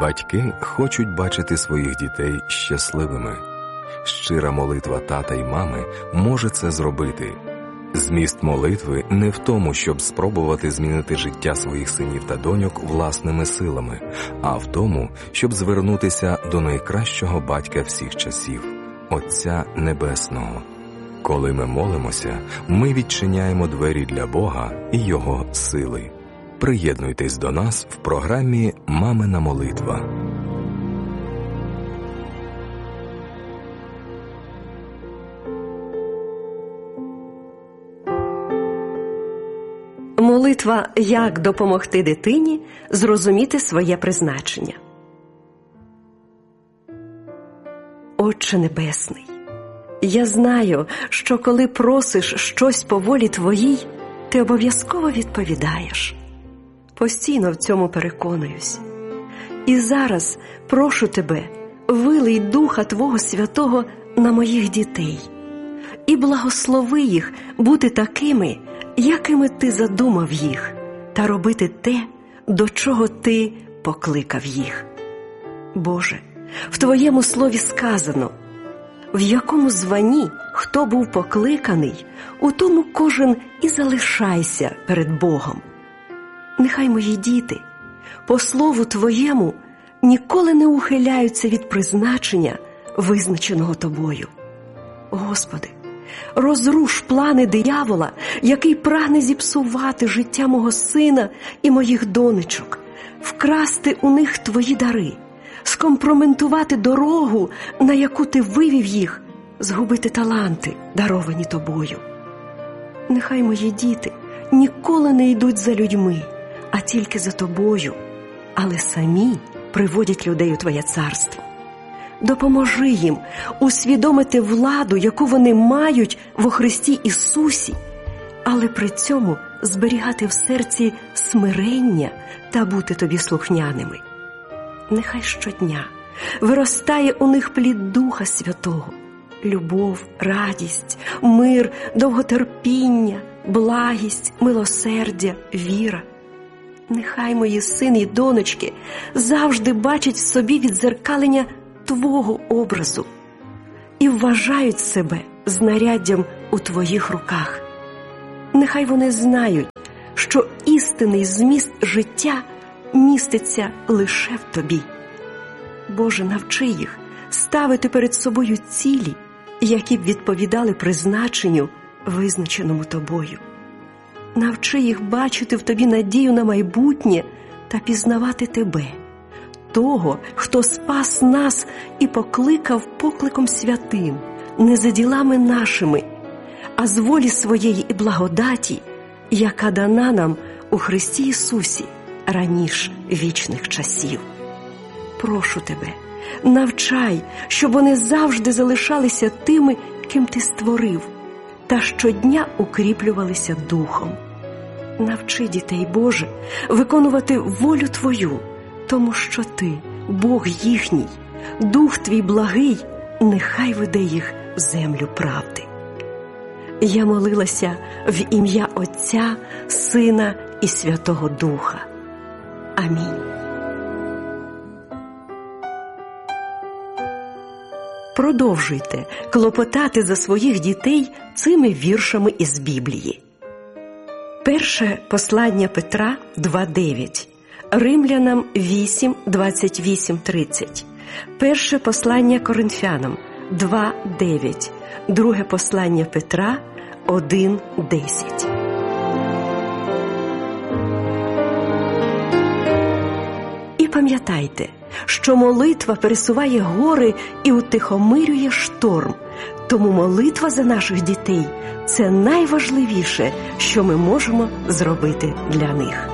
Батьки хочуть бачити своїх дітей щасливими. Щира молитва тата й мами може це зробити. Зміст молитви не в тому, щоб спробувати змінити життя своїх синів та доньок власними силами, а в тому, щоб звернутися до найкращого батька всіх часів – Отця Небесного. Коли ми молимося, ми відчиняємо двері для Бога і Його сили. Приєднуйтесь до нас в програмі «Мамина молитва». Молитва «Як допомогти дитині зрозуміти своє призначення». Отче Небесний, я знаю, що коли просиш щось по волі Твоїй, Ти обов'язково відповідаєш. Постійно в цьому переконуюсь. І зараз прошу Тебе, вилий Духа Твого Святого на моїх дітей і благослови їх бути такими, якими Ти задумав їх, та робити те, до чого Ти покликав їх. Боже, в Твоєму слові сказано: в якому званні хто був покликаний, у тому кожен і залишайся перед Богом. Нехай мої діти, по слову Твоєму, ніколи не ухиляються від призначення, визначеного Тобою. Господи, розруш плани диявола, який прагне зіпсувати життя мого сина і моїх донечок, вкрасти у них Твої дари, скомпрометувати дорогу, на яку Ти вивів їх, згубити таланти, даровані Тобою. Нехай мої діти ніколи не йдуть за людьми, а тільки за Тобою, але самі приводять людей у Твоє царство. Допоможи їм усвідомити владу, яку вони мають во Христі Ісусі, але при цьому зберігати в серці смирення та бути Тобі слухняними. Нехай щодня виростає у них плід Духа Святого – любов, радість, мир, довготерпіння, благість, милосердя, віра. Нехай мої сини і донечки завжди бачать в собі віддзеркалення Твого образу і вважають себе знаряддям у Твоїх руках. Нехай вони знають, що істинний зміст життя міститься лише в Тобі. Боже, навчи їх ставити перед собою цілі, які б відповідали призначенню, визначеному Тобою. Навчи їх бачити в Тобі надію на майбутнє та пізнавати Тебе, того, хто спас нас і покликав покликом святим, не за ділами нашими, а з волі своєї і благодаті, яка дана нам у Христі Ісусі раніш вічних часів. Прошу Тебе, навчай, щоб вони завжди залишалися тими, ким Ти створив, та щодня укріплювалися Духом. Навчи дітей, Боже, виконувати волю Твою, тому що Ти, Бог їхній, Дух Твій благий, нехай веде їх в землю правди. Я молилася в ім'я Отця, Сина і Святого Духа. Амінь. Продовжуйте клопотати за своїх дітей цими віршами із Біблії. Перше послання Петра 2:9, Римлянам 8:28-30, перше послання Коринфянам 2:9, друге послання Петра 1:10. І пам'ятайте, що молитва пересуває гори і утихомирює шторм. Тому молитва за наших дітей – це найважливіше, що ми можемо зробити для них.